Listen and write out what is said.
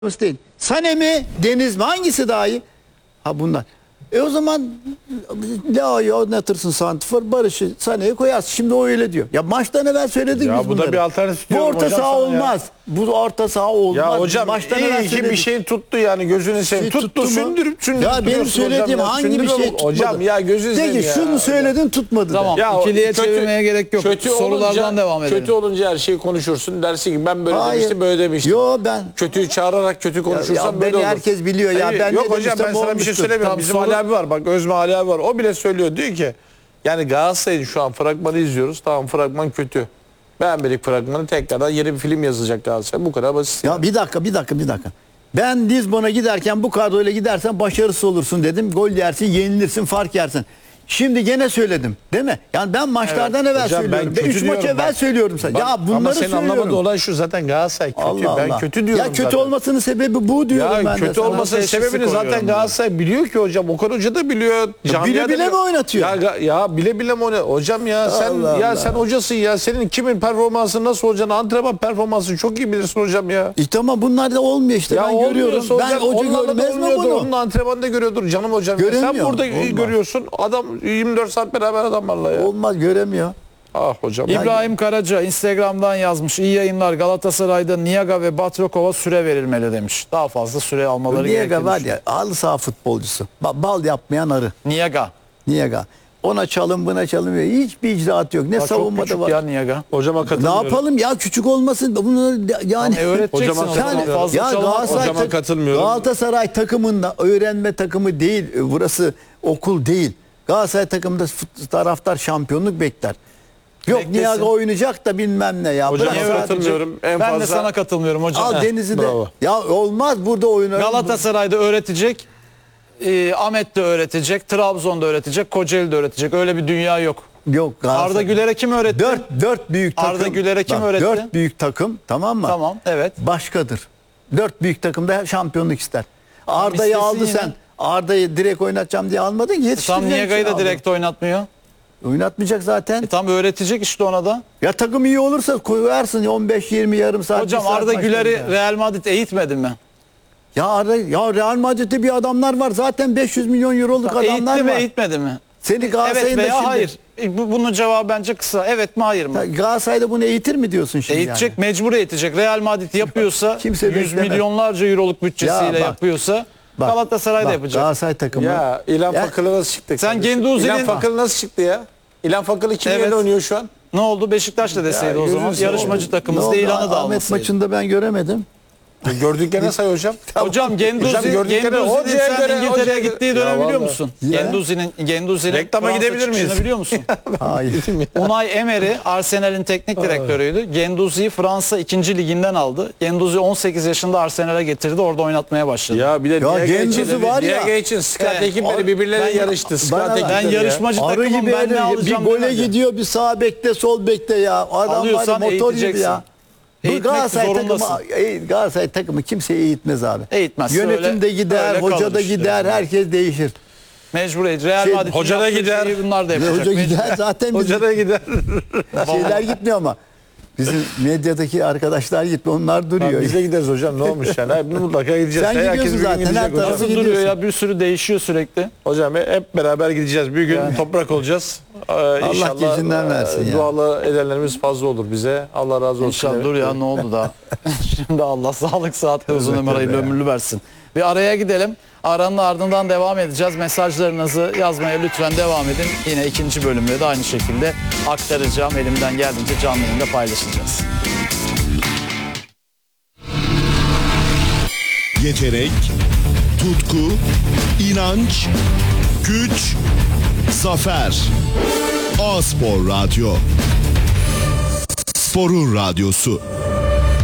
değil. Sane mi, Deniz mi? Hangisi daha iyi? Ha bunlar. O zaman Leao'yu oynatırsın santifor, Barış'ı Sane'yi koyarsın. Şimdi o öyle diyor. Ya maçtan evvel söyledik ya biz bu bunları. da bir alternatif Bu diyorum orta hocam saha sana olmaz. Bu orta saha olmaz. Ya hocam maçtan evvel iyi ki bir söyledik. şey tuttu yani gözünü seveyim. Tuttu mu? sündürüp Ya benim söylediğim hocam, hangi bir şey tutmadı? Hocam ya gözünü seveyim Peki ya. şunu söyledin tutmadı. Tamam. Ya İkiliye çevirmeye gerek yok. Sorulardan devam edelim. Kötü olunca her şeyi konuşursun. Dersin ki ben böyle Hayır. demiştim, böyle demiştim. Yo ben. Kötüyü çağırarak kötü konuşursan Ya böyle beni olur. herkes biliyor ya. Hayır, Ben yok ne hocam ben demiştim, sana bir şey olmuştur. söylemiyorum. Tamam, Bizim soru- Ali abi var. Bak Özme Ali abi var. O bile söylüyor. Diyor ki yani Galatasaray'ın şu an fragmanı izliyoruz. Tamam fragman kötü. Beğenmedik fragmanı, tekrardan yeni bir film yazılacak Galatasaray. Bu kadar basit. Ya bir dakika. Ben Lizbon'a giderken bu kadroyla gidersen başarısız olursun dedim. Gol yersin, yenilirsin, fark yersin. Şimdi gene söyledim, değil mi? Yani ben maçlardan evvel hocam, söylüyorum. ben Ben kötü 3 maç diyorum evvel bak. söylüyorum sana. Bak, Ya bunları ama senin söylüyorum. anlamadığın olay şu, zaten Galatasaray kötü. Allah Ben Allah. kötü diyorum Ya kötü zaten. olmasının sebebi bu diyorum Ya ben de kötü sana. olmasının Teşhisi sebebini zaten koyuyorum Galatasaray biliyor ki hocam. Okan Hoca da biliyor. Camiada bile mi oynatıyor? Ya bile mi oynatıyor? Hocam ya sen Allah ya Allah. sen hocasın ya. Senin kimin performansı nasıl olacağını, antrenman performansını çok iyi bilirsin hocam ya. Tamam bunlar da olmuyor işte. Ya Ben görüyorum. olmuyorsa Ben hocam, hoca onlarla da görmez mi olmuyordur. bunu? Onun antrenmanında görüyordur canım hocam. Ya. Sen Göremiyor. burada Olmaz. görüyorsun. Adam 24 saat beraber adamlarla ya. Olmaz, göremiyor. Ah hocam. İbrahim Karaca Instagram'dan yazmış. İyi yayınlar. Galatasaray'da Niyaga ve Batrokov'a süre verilmeli demiş. Daha fazla süre almaları Niyaga gerektiğini var düşünüyorum. ya, halı saha futbolcusu. Bal yapmayan arı. Niyaga. Niyaga. Ona çalın buna çalın. Hiçbir icraat yok. Ne Daha çok savunmada küçük var. ya Niyaga. Hocama Ne katılmıyorum. yapalım ya, küçük olmasın. Bunu yani Öğreteceksin Hocama o zaman. yani, Fazla ya çalmak- Galatasaray, Hocama katılmıyorum. Galatasaray takımında öğrenme takımı değil. Burası okul değil. Galatasaray takımında taraftar şampiyonluk bekler. Yok Beklesin. Niyaga oynayacak da bilmem ne ya. Hocam Bırak evet, sadece- katılmıyorum. En Ben fazla de sana katılmıyorum hocam. Al Deniz'i de. bravo. Ya olmaz burada oynar. Galatasaray'da öğretecek. Ahmet de öğretecek. Trabzon'da öğretecek. Kocaeli'de öğretecek. Öyle bir dünya yok. Yok Galatasaray. Arda Güler'e kim öğretti? Dört büyük takım. Arda Güler'e kim Bak, öğretti? 4 büyük takım, tamam mı? Tamam, evet. Başkadır. 4 büyük takımda şampiyonluk ister. Arda'yı istesin aldı yine. sen. Arda'yı direkt oynatacağım diye almadın ki. Tam Yetiştireceksin Niyaga'yı da aldın. direkt oynatmıyor. Oynatmayacak zaten. Tam öğretecek işte ona da. Ya takım iyi olursa koyarsın 15-20 yarım saat. Hocam bir saat Arda maç Güler'i oynayacak. Real Madrid eğitmedi mi? Ya Real Madrid'de bir adamlar var. Zaten 500 milyon euroluk adamlar Eğitti mi var. eğitmedi mi? Seni Evet Galatasaray'ın da veya şimdi. hayır. Bunun cevabı bence kısa. Evet mi hayır mı? Galatasaray'da bunu eğitir mi diyorsun şimdi Eğitecek, mecbur eğitecek. Real Madrid yapıyorsa, Kimse 100 beklemez. milyonlarca euroluk bütçesiyle Ya bak, yapıyorsa Bak, Galatasaray da bak, yapacak. Galatasaray takımı. Ya İlhan Ya- Fakır'ı nasıl çıktı? Sen kardeşim? Genduzi'nin- İlhan Fakır nasıl çıktı ya? İlhan Fakır'ı kim Evet. yerine oynuyor şu an? Ne oldu? Beşiktaş'ta deseydi o gözünü zaman. seveyim. Yarışmacı Ne takımız oldu? değil, İlhan'ı da Ahmet almasaydı. maçında ben göremedim. Gördüklerine say hocam. Hocam Genduzi'nin gördükleri hocaya sen göre- İngiltere'ye hocaya- gittiği Ya dönemi biliyor vallahi. musun? Ya. Genduzi'nin Reklama Fransa gidebilir miyiz? çıkışını biliyor musun? Hayır. Unai Emery Arsenal'in teknik direktörüydü. Genduzi'yi Fransa 2. liginden aldı. Genduzi 18 yaşında Arsenal'e getirdi. Orada oynatmaya başladı. Ya bir de Ya Niyaga Genduzi için, var ya. Niyaga için Scout Evet. ekipleri birbirleriyle Ben- yarıştı. Scout bana- ekipleri ben ya. yarışmacı Arı takımım, gibi ben ne bir alacağım gole demedi. gidiyor, bir sağ bekte sol bekte ya. Adam var ya, Alıyorsan motor gibi eğiteceksin. ya. Bu Eğitmek Galatasaray takımı, zorundasın. Galatasaray takımı kimseyi eğitmez abi. Eğitmez. Yönetim Öyle- de gider, öyle hoca kalır da işte. gider, herkes değişir. Mecbur değil. Real Şey, Madrid'in hoca da yaptığı gider. şeyi bunlar da yapacak. Hoca Mecbur. gider zaten bizim Hoca da gider. şeyler gitmiyor ama. Bizim medyadaki arkadaşlar gitmiyor, onlar duruyor. Biz de gideriz hocam, ne olmuş yani. Hep mutlaka gideceğiz. Sen Herkes gidiyorsun bir gün zaten, gidecek her hocam. tarafı Nasıl gidiyorsun. duruyor ya? Bir sürü değişiyor sürekli. Hocam hep beraber gideceğiz. Bir gün toprak olacağız. İnşallah gecinden versin ya. dualı edenlerimiz fazla olur bize. Allah razı olsun. İnşallah. Dur ya, ne oldu da. Şimdi Allah sağlık sıhhat uzun ömür hayırlı ömürlü versin. Bir araya gidelim. Aranın ardından devam edeceğiz. Mesajlarınızı yazmaya lütfen devam edin. Yine ikinci bölümde de aynı şekilde aktaracağım. Elimden geldiğince canlı yayında paylaşacağız. Yetenek, tutku, inanç, güç, zafer. A-Spor Radyo. Sporun radyosu.